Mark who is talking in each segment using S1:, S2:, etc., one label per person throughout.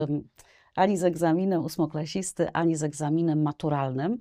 S1: ani z egzaminem ósmoklasisty, ani z egzaminem maturalnym.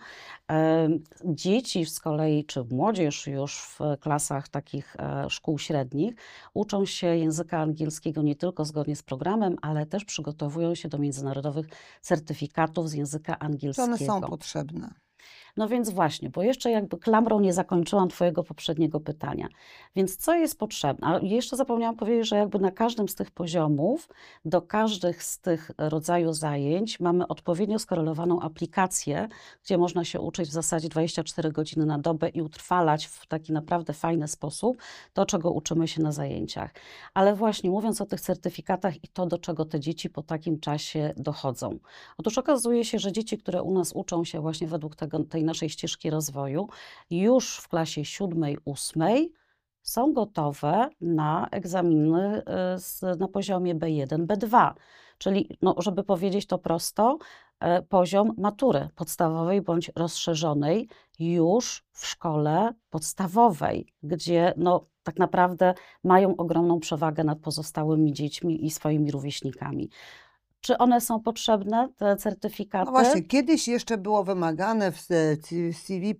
S1: Dzieci z kolei, czy młodzież już w klasach takich szkół średnich, uczą się języka angielskiego nie tylko zgodnie z programem, ale też przygotowują się do międzynarodowych certyfikatów z języka
S2: Czy one są
S1: angielskiego.
S2: potrzebne?
S1: No więc właśnie, bo jeszcze jakby klamrą nie zakończyłam Twojego poprzedniego pytania. Więc co jest potrzebne? A jeszcze zapomniałam powiedzieć, że jakby na każdym z tych poziomów, do każdych z tych rodzajów zajęć mamy odpowiednio skorelowaną aplikację, gdzie można się uczyć w zasadzie 24 godziny na dobę i utrwalać w taki naprawdę fajny sposób to, czego uczymy się na zajęciach. Ale właśnie mówiąc o tych certyfikatach i to, do czego te dzieci po takim czasie dochodzą. Otóż okazuje się, że dzieci, które u nas uczą się właśnie według tej naszej ścieżki rozwoju, już w klasie 7, 8 są gotowe na egzaminy na poziomie B1, B2. Czyli, no, żeby powiedzieć to prosto, poziom matury podstawowej bądź rozszerzonej już w szkole podstawowej, gdzie no, tak naprawdę mają ogromną przewagę nad pozostałymi dziećmi i swoimi rówieśnikami. Czy one są potrzebne, te
S2: No
S1: certyfikaty?
S2: właśnie, kiedyś jeszcze było wymagane, w CV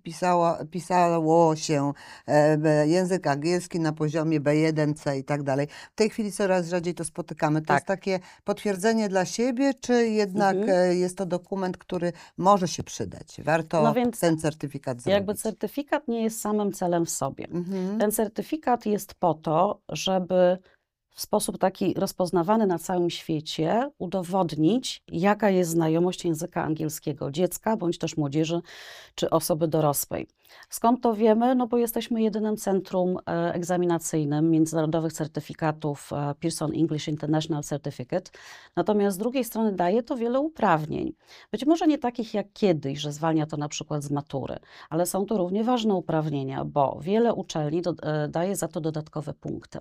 S2: pisało się język angielski na poziomie B1, C i tak dalej. W tej chwili coraz rzadziej to spotykamy. To jest
S1: Tak.
S2: takie potwierdzenie dla siebie, czy jednak
S1: Mhm.
S2: jest to dokument, który może się przydać?
S1: No
S2: Warto
S1: więc
S2: ten certyfikat
S1: jakby
S2: zrobić.
S1: certyfikat nie jest samym celem w sobie.
S2: Mhm.
S1: Ten certyfikat jest po to, żeby w sposób taki rozpoznawany na całym świecie udowodnić, jaka jest znajomość języka angielskiego dziecka, bądź też młodzieży, czy osoby dorosłej. Skąd to wiemy? No bo jesteśmy jedynym centrum egzaminacyjnym międzynarodowych certyfikatów Pearson English International Certificate. Natomiast z drugiej strony daje to wiele uprawnień. Być może nie takich jak kiedyś, że zwalnia to na przykład z matury, ale są to równie ważne uprawnienia, bo wiele uczelni daje za to dodatkowe punkty.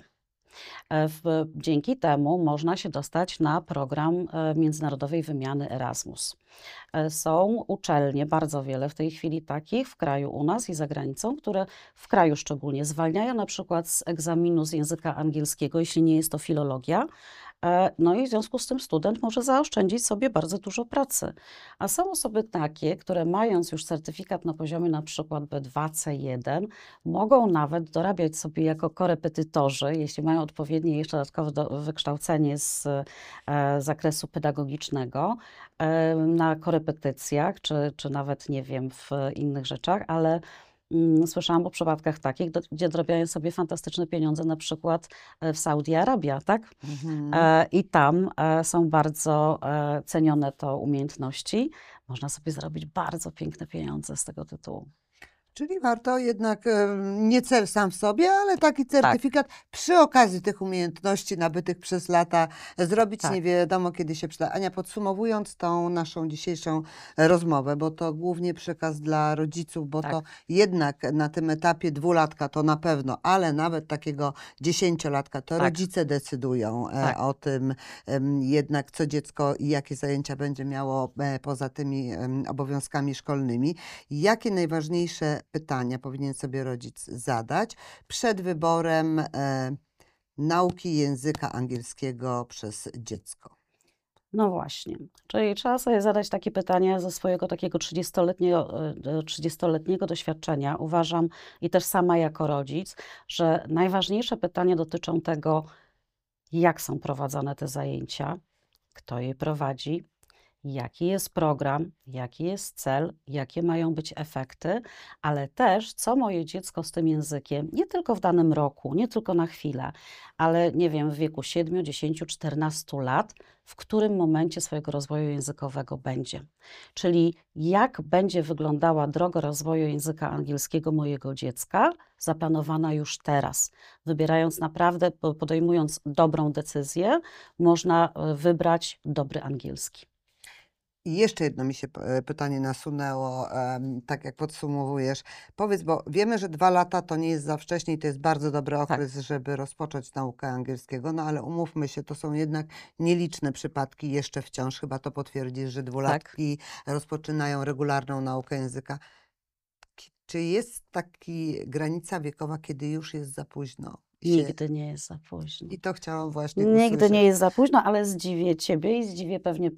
S1: Dzięki temu można się dostać na program międzynarodowej wymiany Erasmus. Są uczelnie, bardzo wiele w tej chwili takich w kraju u nas i za granicą, które w kraju szczególnie zwalniają na przykład z egzaminu z języka angielskiego, jeśli nie jest to filologia. No i w związku z tym student może zaoszczędzić sobie bardzo dużo pracy. A są osoby takie, które mając już certyfikat na poziomie na przykład B2, C1, mogą nawet dorabiać sobie jako korepetytorzy, jeśli mają odpowiednie jeszcze dodatkowe wykształcenie z zakresu pedagogicznego, na korepetycjach, czy nawet, nie wiem, w innych rzeczach, ale słyszałam o przypadkach takich, gdzie dorabiają sobie fantastyczne pieniądze, na przykład w Saudi Arabia, tak?
S2: Mhm.
S1: I tam są bardzo cenione to umiejętności. Można sobie zarobić bardzo piękne pieniądze z tego tytułu.
S2: Czyli warto jednak nie cel sam w sobie, ale taki
S1: Tak,
S2: certyfikat przy okazji tych umiejętności nabytych przez lata zrobić, nie
S1: tak,
S2: wiadomo kiedy się przyda. Ania, podsumowując tą naszą dzisiejszą rozmowę, bo to głównie przekaz dla rodziców, bo to
S1: tak,
S2: jednak na tym etapie dwulatka to na pewno, ale nawet takiego 10-latka to
S1: tak,
S2: rodzice decydują
S1: tak.
S2: o tym jednak, co dziecko i jakie zajęcia będzie miało poza tymi obowiązkami szkolnymi. Jakie najważniejsze pytania powinien sobie rodzic zadać przed wyborem nauki języka angielskiego przez dziecko?
S1: No właśnie. Czyli trzeba sobie zadać takie pytania ze swojego takiego 30-letniego doświadczenia. Uważam, i też sama jako rodzic, że najważniejsze pytania dotyczą tego, jak są prowadzone te zajęcia, kto je prowadzi, jaki jest program, jaki jest cel, jakie mają być efekty, ale też co moje dziecko z tym językiem, nie tylko w danym roku, nie tylko na chwilę, ale nie wiem, w wieku 7, 10, 14 lat, w którym momencie swojego rozwoju językowego będzie. Czyli jak będzie wyglądała droga rozwoju języka angielskiego mojego dziecka, zaplanowana już teraz. Wybierając naprawdę, podejmując dobrą decyzję, można wybrać dobry angielski.
S2: I jeszcze jedno mi się pytanie nasunęło, tak jak podsumowujesz. Powiedz, bo wiemy, że 2 lata to nie jest za wcześnie i to jest bardzo dobry
S1: Tak,
S2: okres, żeby rozpocząć naukę angielskiego, no ale umówmy się, to są jednak nieliczne przypadki jeszcze wciąż, chyba to potwierdzisz, że
S1: tak.
S2: dwulatki rozpoczynają regularną naukę języka. Czy jest taka granica wiekowa, kiedy już jest za późno? się...
S1: Nigdy nie jest za późno.
S2: I to chciałam właśnie
S1: Nigdy
S2: usłyszeć.
S1: nie jest za późno, ale zdziwię Ciebie i zdziwię pewnie